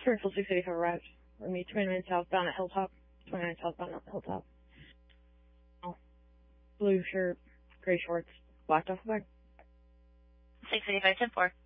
Circle 685 arrived. We're meet 29 southbound at Hilltop. 29 southbound at Hilltop. Oh. Blue shirt, gray shorts, black duffel bag. 685, 10-4.